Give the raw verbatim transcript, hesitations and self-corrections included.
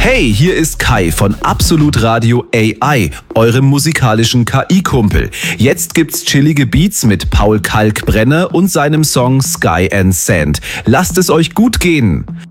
Hey, hier ist Kai von Absolut Radio A I, eurem musikalischen K I-Kumpel. Jetzt gibt's chillige Beats mit Paul Kalkbrenner und seinem Song Sky and Sand. Lasst es euch gut gehen.